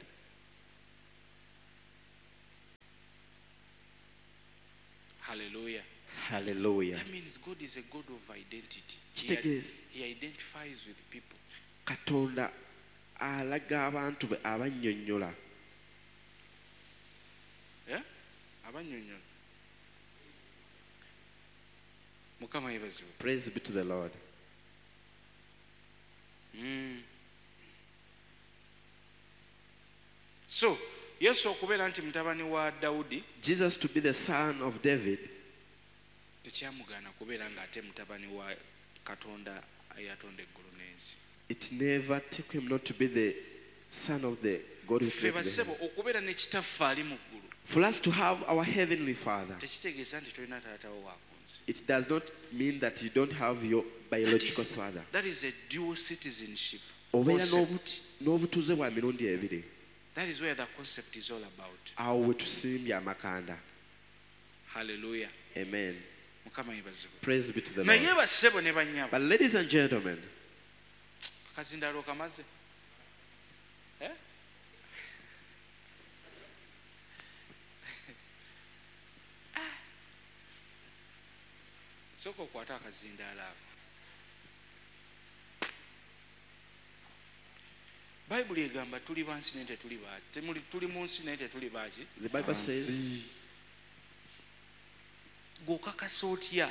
Hallelujah. Hallelujah. That means God is a God of identity. Kitegeeza He identifies with people. Katonda alaga abantu be abannyonnyola. Yeah? Abannyonnyola. Mukama yeebazibwe. Praise be to the Lord. So yesu okubeera nti mutabani wa dawudi Jesus to be the son of David, tekyamugaana kubeera ng'ate mutabani wa katonda eyatonda eggulu n'ensi. it never took him not to be the son of the God who ffe created the basebo heaven. okubeera ne kitaffe ali mu ggulu For us to have our heavenly Father, tekitegeeza nti tolina taatawo wa ku nsi. it does not mean that you don't have your biological father. That is a dual citizenship Obeera concept. n'obutuuze bwa mirundi ebiri. That is where the concept is all about. Awo we tusimbye amakanda. Hallelujah. Amen. Mukama yeebazibwe. Praise be to the naye Lord. bassebo ne bannyabo But ladies and gentlemen, akazindaalo kamaze. Eh? Sooka okwata akazindaalo ako. bayibuli egamba tuli bansi naye tetuli baaki, tuli mu nsi naye tetuli baaki. the Bible says, G'okakasa otya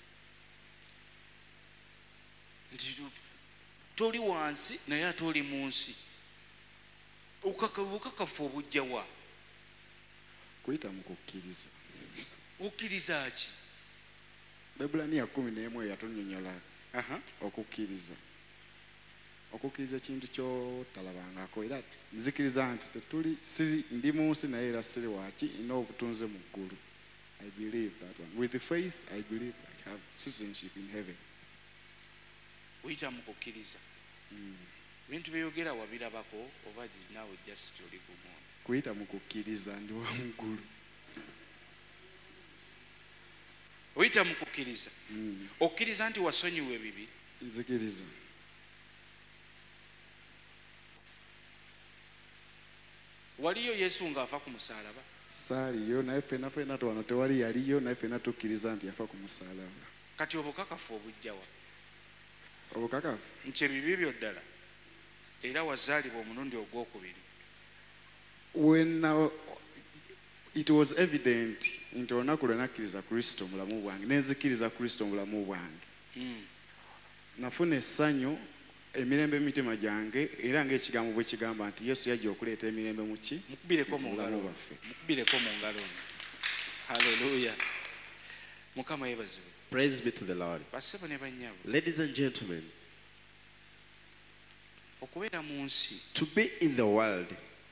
nti toli wansi naye ate oli mu nsi? Obukakafu obujja wa? kuyita mu kukkiriza. Okkiriza ki? Ebulaniya 11 yatunnyonnyola okukkiriza. Okukkiriza ekintu kyotalabangako, era nzikiriza nti ndi mu nsi naye era siri waaki, nina obutunze mu ggulu. I believe that one. With the faith, I believe I have citizenship in heaven. Oyita mu kukkiriza. Ebintu byeyogera wabirabako oba naawe just oli gumu? Kuyita mu kukkiriza ndi wa mu ggulu. Oyita mu kukkiriza. Okkiriza nti wasonyiwa ebibi. Nzikiriza. Waliyo Yesu ng'afa ku musaalaba? Saaliyo, naye ffenna wano tewali yaliyo, naye ffenna tukkiriza nti yafa ku musaalaba. Kati obukakafu obujja wa? Obukakafu Nti ebibi byo ddala era wazaalibwa omulundi ogwokubiri. when it was evident nti olunaku lwe nakkiriza Kristo mu bulamu bwange, nenzikiriza Kristo mu bulamu bwange, nafuna essanyu emirembe mu mitima gyange, era ng'ekigambo bwe kigamba nti Yesu yajja okuleeta emirembe mu ki? Mukubireko mu ngalo bulamu bwaffe. mukubireko mu ngalo. Haleluya. Mukama yeebazibwe. praise be to the Lord. Bassebo ne bannyabo, Ladies and gentlemen, okubeera mu nsi to be in the world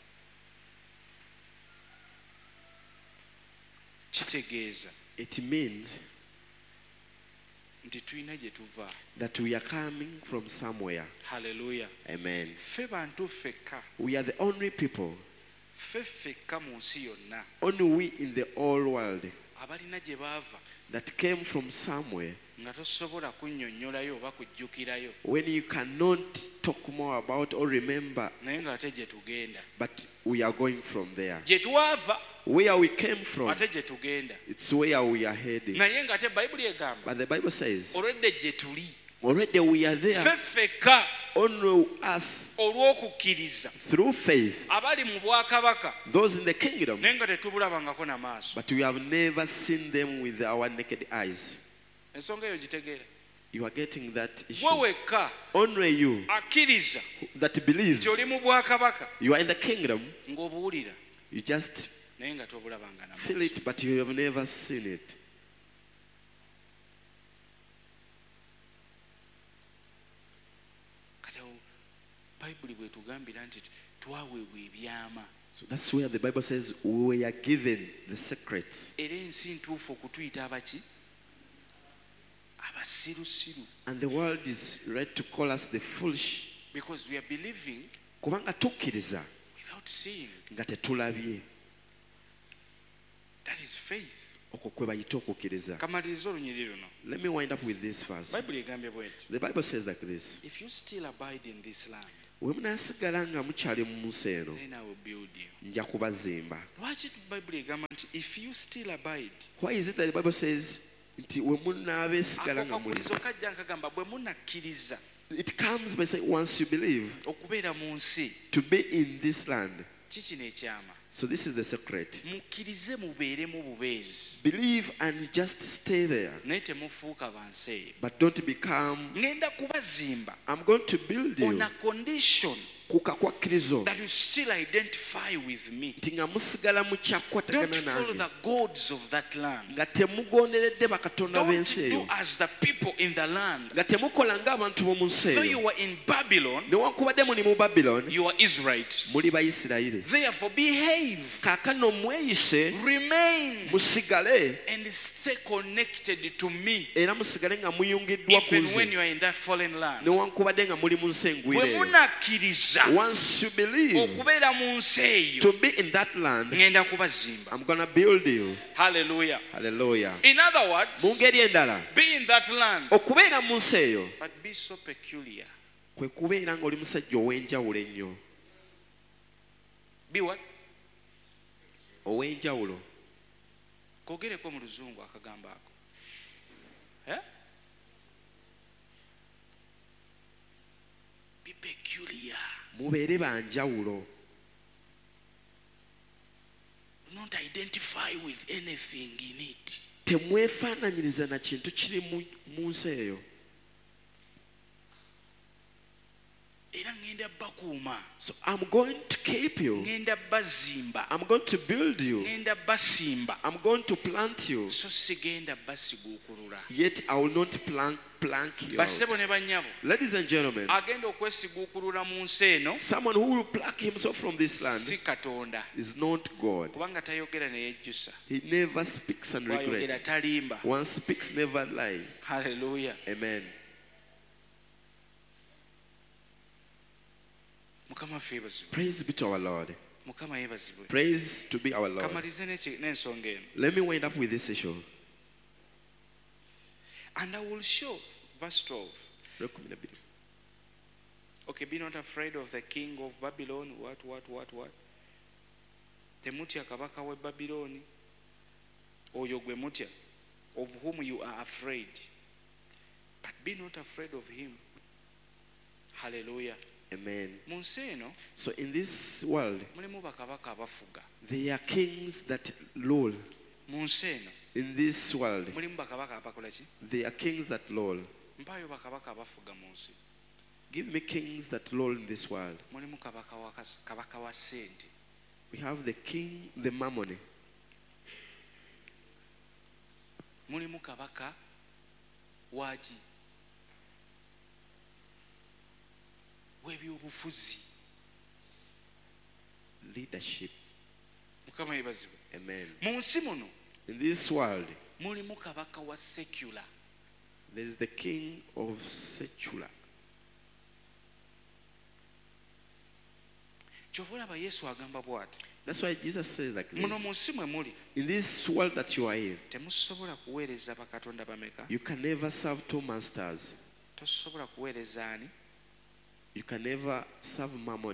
kitegeeza it means nti tulina gye tuva. that we are coming from somewhere. Haleluya. Amen. Ffe bantu ffekka, We are the only people, ffe ffekka mu nsi yonna only we in the whole world abalina gye baava that came from somewhere nga tosobola kunnyonnyolayo oba kujjukirayo, when you cannot talk more about or remember, naye ng'ate gye tugenda. but we are going from there. Gye twava Where we came from, ate gye tugenda. it's where we are heading. Naye ng'ate bayibuli egamba But the Bible says, olwedde gye tuli already we are there, ffe ffekka only us olw'okukkiriza through faith, abali mu bwakabaka those in the kingdom, naye nga tetubulabangako na maaso. but we have never seen them with our naked eyes. Ensonga eyo gitegeera. You are getting that issue. Gwe wekka Only you akkiriza that believes nti oli mu bwakabaka you are in the kingdom, ng'obuwulira you just naye nga tobulabanga na feel maaso. it, but you have never seen it. Kati awo bayibuli bwetugambira nti twaweebwa ebyama So that's where the Bible says we are given the secrets. era ensi ntuufu okutuyita abaki? Abasirusiru. And the world is ready to call us the foolish. Because we are believing Kubanga tukkiriza without seeing. nga tetulabye. That is faith. okwo kwe bayita okukkiriza. kamaliriza olunyiri luno. Let me wind up with this verse. bayibuli egambye bweti, The Bible says like this. if you still abide in this land, Bwe munaasigala nga mukyali mu nsi eno, then I will build you. nja kubazimba. Lwaki bayibuli egamba nti if you still abide? Why is it that the Bible says nti we munaabeesigala nga muli? akakulizo kajja nkagamba bwe munakkiriza It comes by saying once you believe okubeera mu nsi, to be in this land. kikino ekyama, So this is the secret. mukkirize mubeeremu bubeezi, Believe and just stay there. naye temufuuka bansi eyo. But don't become, ngenda kubazimba I'm going to build on you. a condition Ku kakwakkirizo that you still identify with me. nti nga musigala mu Don't kyakwatagana follow nange, the gods of that land. nga temugonderedde bakatonda Don't b'ensi do eyo, as the people in the land. nga temukola ng'abantu b'omu nsi So eyo. you were in Babylon, Newankubadde muli mu Babylon, you are Israelites. muli Bayisirayiri. Therefore behave, Kaakano mweyise, remain, musigale, and stay connected to me era musigale nga muyungiddwa ku even when nze, you are in that foreign land. newankubadde nga muli mu nsi engwire Bwe eyo. munakkiriza Once you believe okubeera mu nsi eyo, to be in that land, ngenda kubazimba. I'm gonna build you. Hallelujah. Hallelujah. In other words, Mu ngeri endala, be in that land, okubeera mu nsi eyo but be so peculiar. kwe kubeera ng'oli musajja ow'enjawulo ennyo. Be what? Ow'enjawulo. Kogereko mu luzungu akagambo ako. Eh? Be peculiar. Mubeere banjawulo. Do not identify with anything in it. Temwefaananyiriza na kintu kiri mu nsi eyo. Era ngenda bakuuma, So I'm going to keep you. ngenda bazimba, I'm going to build you. ngenda basimba, I'm going to plant you. so sigenda basiguukulula. Yet I will not plank you out. Bassebo ne bannyabo, Ladies and gentlemen, agenda okwesiguukulula mu nsi eno someone who will pluck himself from this land si Katonda, is not God. kubanga tayogera ne yejjusa, He never speaks and bw'ayogera regrets. talimba. One speaks, never lie. Hallelujah. Amen. Mukama waffe yeebazibwe. Praise be to our Lord. Mukama yeebazibwe. Praise to be our Lord. Kamalize n'ensonga eno. Let me wind up with this issue. And I will show, verse 12. Okay, be not afraid of the king of Babylon. What? Temutya kabaka we Babyloni. Oyo gwe mutya, of whom you are afraid. But be not afraid of him. Hallelujah. Amen. Mu nsi eno So in this world, mulimu bakabaka abafuga. there are kings that rule. Mu nsi eno In this world, mulimu bakabaka abakola ki? there are kings that rule. Mpaayo bakabaka abafuga mu nsi. Give me kings that rule in this world. Mulimu kabaka wa ssente. We have the king, the mammon. Mulimu kabaka waki? W'ebyobufuzi. Leadership. Mukama yeebazibwe. Amen. Mu nsi muno In this world, mulimu kabaka wa secular. there is the king of secular. Kyova olaba Yesu agamba bw'ati. That's why Jesus says like Muno mu this. nsi mwe muli In this world that you are in, temusobola kuweereza bakatonda bameka. you can never serve two masters. Tosobola kuweereza ani? You can never serve mammon.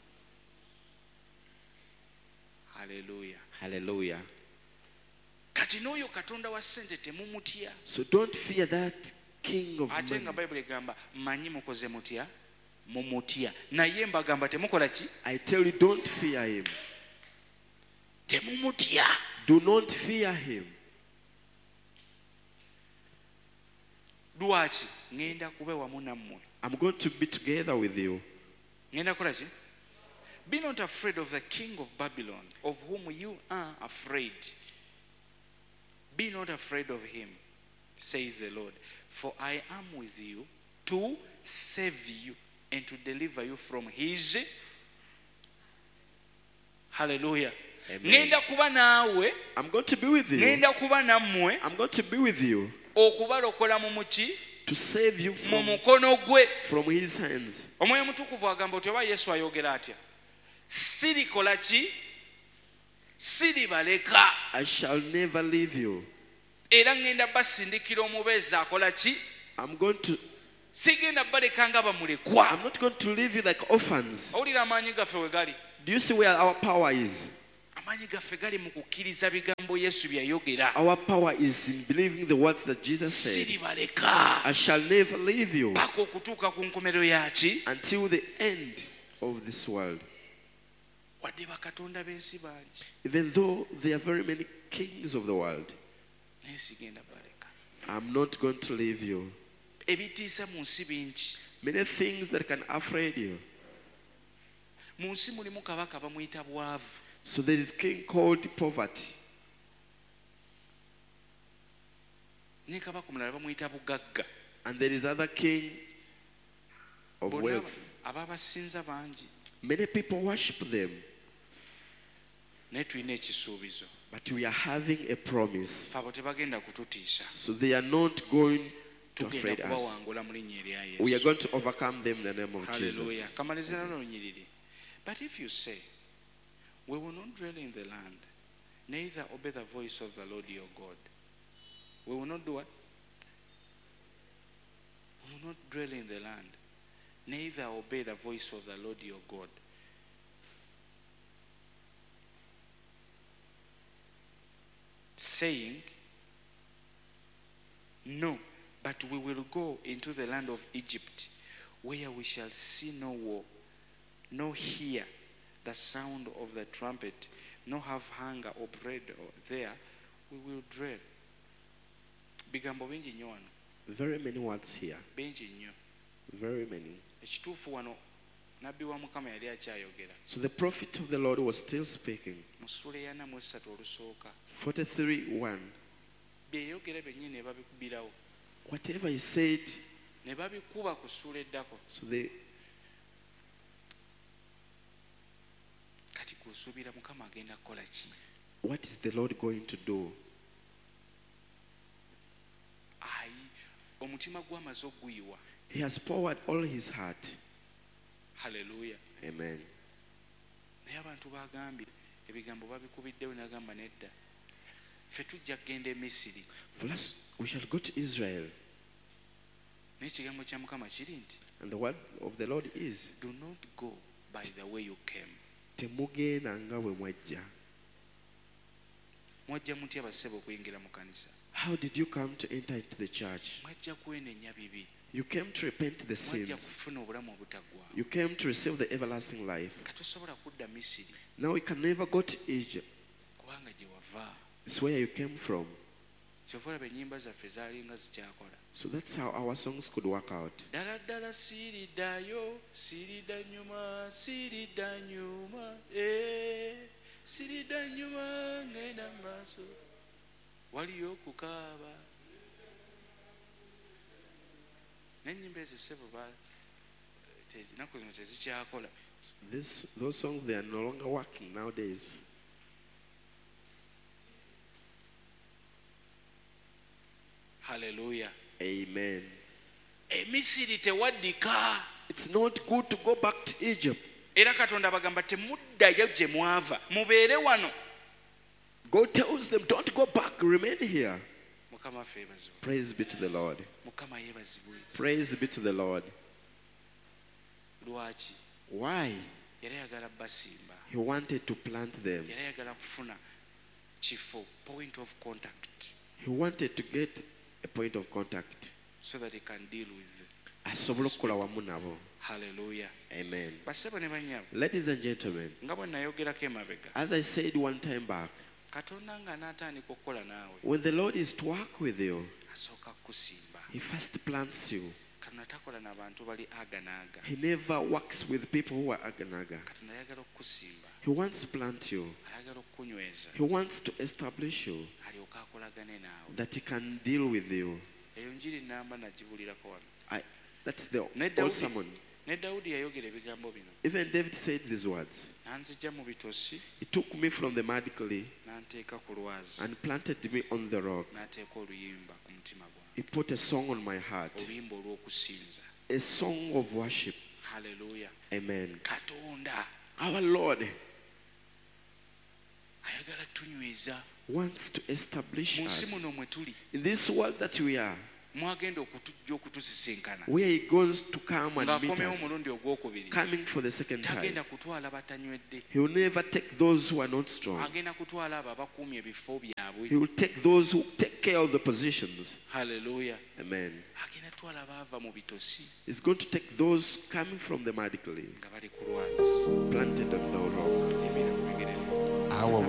Hallelujah. Hallelujah. Kati n'oyo katonda wa ssente temumutya. So don't fear that king of Ate nga money. Bayibuli egamba mmanyi mukoze mutya? Mumutya. Naye mbagamba temukola ki? I tell you, don't fear him. Temumutya. Do not fear him. Lwaki? Ngenda kuba wamu nammwe. I'm going to be together with you. Ngenda kukola ki? Be not afraid of the king of Babylon, of whom you are afraid. Be not afraid of him, says the Lord, for I am with you to save you and to deliver you from his. Hallelujah. Amen. Ngenda kuba naawe, I'm going to be with you. ngenda kuba nammwe, I'm going to be with you okubalokola mu muki? to save you Mu from mukono gwe. his hands. Omwoyo mutukuvu agamba oti oba Yesu ayogera atya? Sirikola ki? siribaleka I shall never leave you. era ngenda basindikira omubeezi akola ki I'm going to, sigenda baleka nga bamulekwa I'm not going to leave you like orphans. owulira amaanyi gaffe we gali Do you see where our power is? amaanyi gaffe gali mu kukkiriza bigambo yesu bye yayogera Our power is in believing the words that Jesus said. siribaleka I shall never leave you paka okutuuka ku nkomerero yaki until the end of this world. wadde bakatonda b'ensi bangi Even though there are very many kings of the world, naye sigenda baleka I'm not going to leave you. ebitiisa mu nsi bingi Many things that can afraid you. mu nsi mulimu kabaka bamuyita bwavu So there is king called poverty. ne kabaka omulala bamuyita bugagga And there is other king of bonna wealth. ababasinza bangi Many people worship them. naye tulina ekisuubizo But we are having a promise. fe abo tebagenda kututiisa So they are not going to tugenda afraid us. kubawangula mu linnya erya We are yesu going to overcome them in the name of haleluya Jesus. kamalize nalo lunyiriri but if you say we will not dwell in the land neither obey the voice of the Lord your God we will not do what we will not dwell in the land neither obey the voice of the Lord your God saying no but we will go into the land of Egypt where we shall see no war nor hear the sound of the trumpet nor have hunger or bread there we will dwell bigambo bingi nnyo wano Very many words here. bingi nnyo Very many. ekituufu wano nabbi wa mukama yali akyayogera So the prophet of the Lord was still speaking. mu ssula eya 43 olusooka 43:1. byeyogera byennyini ne babikubirawo Whatever he said, ne babikuba ku ssula eddako so they kati kusuubira mukama agenda kukola ki what is the Lord going to do? ayi omutima gw'amaze oguyiwa He has poured all his heart. haleluya Amen. naye abantu bagambye ebigambo babikubiddewo nagamba nedda ffe tujja kgenda e misiri For us, we shall go to Israel. naye ekigambo kya mukama kiri nti And the word of the Lord is, do not go by the way you came temugenda nga bwe mwajja. mwajja mutya bassebo okuyingira mu kanisa How did you come to enter into the church? mwajja kwenenya bibi You came to repent the mwajja sins. kufuna obulamu obutaggwaawo You came to receive the everlasting life. katosobola kudda misiri Now we can never go to Egypt. kubanga gye wava It's where you came from. kyova olaba ennyimba zaffe zaalinga zikyakola So that's how our songs could work out. ddala ddala siiriddayo siiridda nnyuma siiridda nnyuma siiridda nnyuma ngenda mu maaso waliyo okukaaba n'ennyimba ezo ssebo ennaku zino tezikyakola Those songs, they are no longer working nowadays. haleluya Amen. emisiri tewaddika It's not good to go back to Egypt. era katonda abagamba temuddayo gye mwava mubeere wano God tells them, don't go back, remain here. mukama waffe yeebazibwe Praise be to the Lord. mukama yeebazibwe Praise be to the Lord. lwaki Why? yali ayagala basimba He wanted to plant them. yali ayagala kufuna kifo point of contact He wanted to get a point of contact. so that he can deal with Asobola okukola wamu nabo. haleluya Amen. bassebo ne bannyabo Ladies and gentlemen, nga bwe nayogerako emabega as I said one time back, katonda nga n'atandika okukola naawe when the Lord is to work with you, asooka kukusimba He first plants you. katonda takola n'abantu bali aganaaga He never works with people who are aganaga. katonda ayagala okukusimba He wants to plant you. ayagala okukunyweza He wants to establish you, alyoke akolagane naawe that He can deal with you. eyo njiri namba nagibulirako wano That's the Ne old Dawudi. sermon. ne dawudi yayogera ebigambo bino Even David said these words. nanzijja mu bitosi He took me from the mud clay n'anteeka ku lwazi and planted me on the rock. n'ateeka oluyimba ku mutima gwange He put a song on my heart, oluyimba olw'okusinza a song of worship. haleluya Amen. katonda Our Lord, ayagala tunyweza wants to establish mu nsi us muno mwe tuli in this world that we are, mwagenda okutujja okutusisinkana where he goes to come and meet ng'akomyewo us, omulundi ogwokubiri coming for the second time. tagenda kutwala batanywedde He will never take those who are not strong. agenda kutwala abo abakuumye ebifo byabwe He will take those who take care of the positions. haleluya Amen. agenda kutwala abaava mu bitosi He's going to take those coming from the muddy clay, nga bali ku lwazi planted on the rock. emera mu bigere byo. awo